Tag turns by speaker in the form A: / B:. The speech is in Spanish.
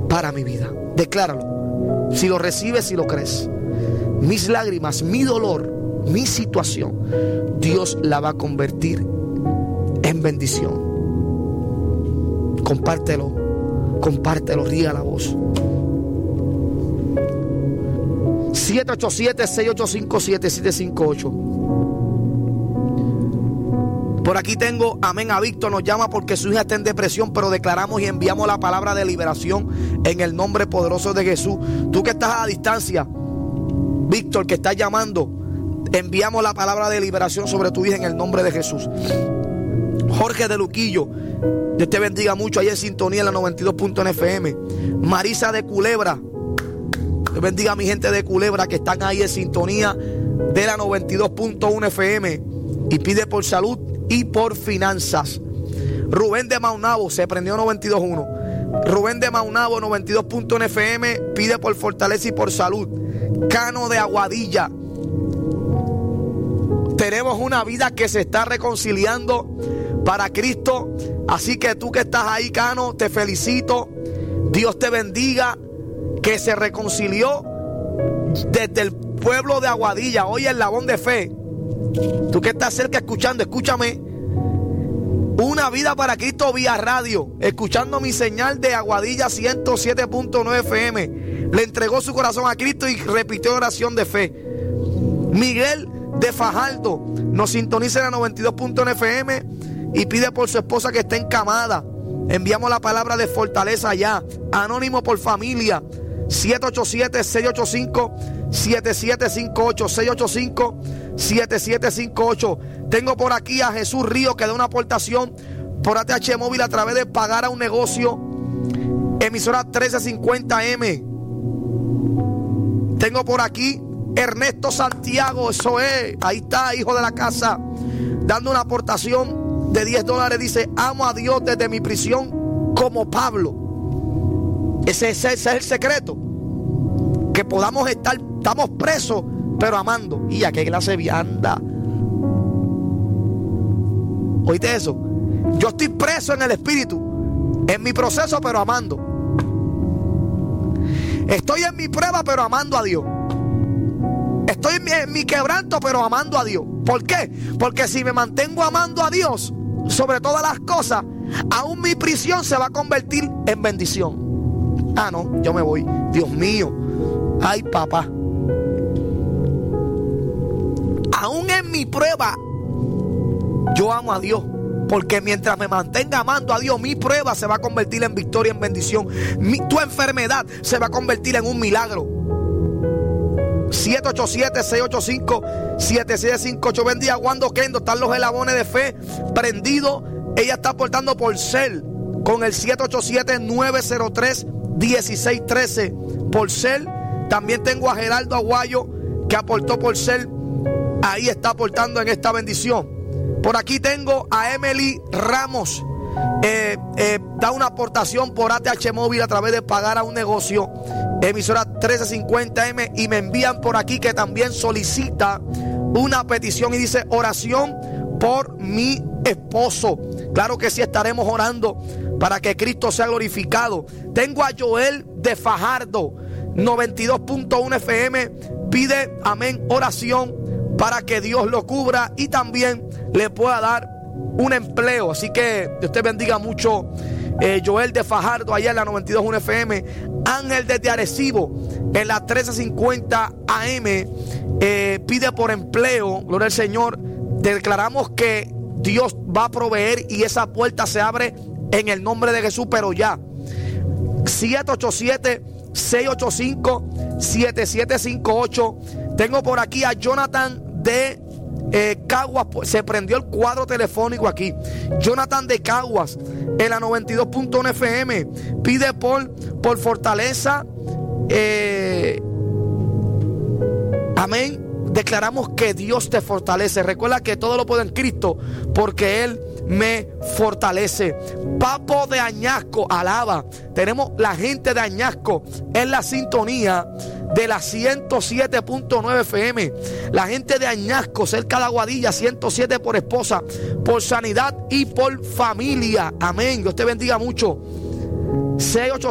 A: para mi vida. Decláralo. Si lo recibes, si lo crees. Mis lágrimas, mi dolor, mi situación, Dios la va a convertir en bendición. Compártelo, riega la voz. 787-685-7758. Por aquí tengo, amén, a Víctor. Nos llama porque su hija está en depresión, pero declaramos y enviamos la palabra de liberación en el nombre poderoso de Jesús. Tú que estás a distancia, Víctor, que estás llamando, enviamos la palabra de liberación sobre tu hija en el nombre de Jesús. Jorge de Luquillo, Dios te bendiga mucho, ahí en sintonía en la 92.1 FM. Marisa de Culebra, Dios bendiga a mi gente de Culebra que están ahí en sintonía de la 92.1 FM y pide por salud y por finanzas. Rubén de Maunabo se prendió 92.1. Rubén de Maunabo 92.1 FM pide por fortaleza y por salud. Cano de Aguadilla, tenemos una vida que se está reconciliando para Cristo. Así que tú que estás ahí, Cano, te felicito. Dios te bendiga. Que se reconcilió desde el pueblo de Aguadilla. Hoy el Labón de Fe. Tú que estás cerca escuchando, escúchame. Una vida para Cristo vía radio, escuchando mi señal de Aguadilla 107.9 FM. Le entregó su corazón a Cristo y repitió oración de fe. Miguel de Fajardo nos sintoniza en la 92.1 FM y pide por su esposa que está encamada. Enviamos la palabra de fortaleza allá. Anónimo por familia, 787-685-7758, 685-7758. Tengo por aquí a Jesús Río que da una aportación por ATH Móvil a través de pagar a un negocio. Emisora 1350M. Tengo por aquí Ernesto Santiago, eso es, ahí está, hijo de la casa, dando una aportación de $10. Dice: amo a Dios desde mi prisión como Pablo. Ese es el secreto. Que podamos estamos presos, pero amando. Y a qué clase de vianda. ¿Oíste eso? Yo estoy preso en el espíritu, en mi proceso, pero amando. Estoy en mi prueba, pero amando a Dios. Estoy en mi quebranto, pero amando a Dios. ¿Por qué? Porque si me mantengo amando a Dios sobre todas las cosas, aún mi prisión se va a convertir en bendición. Ah, no, yo me voy. Dios mío. Ay, papá. Aún en mi prueba, yo amo a Dios. Porque mientras me mantenga amando a Dios, mi prueba se va a convertir en victoria, en bendición. Tu enfermedad se va a convertir en un milagro. 787-685-7758. Bendiga Wando Kendo. Están los eslabones de fe prendidos. Ella está aportando por cel con el 787-903-1613 por cel. También tengo a Geraldo Aguayo que aportó por cel. Ahí está aportando en esta bendición. Por aquí tengo a Emily Ramos. Da una aportación por ATH Móvil a través de pagar a un negocio. Emisora 1350M. Y me envían por aquí que también solicita una petición y dice: oración por mi esposo. Claro que sí, estaremos orando para que Cristo sea glorificado. Tengo a Joel de Fajardo 92.1 FM. Pide, amén, oración para que Dios lo cubra y también le pueda dar un empleo. Así que Dios te bendiga mucho, Joel de Fajardo, allá en la 92.1 FM. Ángel desde Arecibo en la 1350 AM pide por empleo. Gloria al Señor. Declaramos que Dios va a proveer y esa puerta se abre en el nombre de Jesús, pero ya. 787-685-7758. Tengo por aquí a Jonathan de Caguas. Se prendió el cuadro telefónico aquí. Jonathan de Caguas en la 92.1 FM pide por fortaleza. Amén. Declaramos que Dios te fortalece. Recuerda que todo lo puedo en Cristo, porque Él me fortalece. Papo de Añasco, alaba. Tenemos la gente de Añasco en la sintonía de la 107.9 FM. La gente de Añasco, cerca de Aguadilla, 107 por esposa, por sanidad y por familia. Amén. Dios te bendiga mucho. 687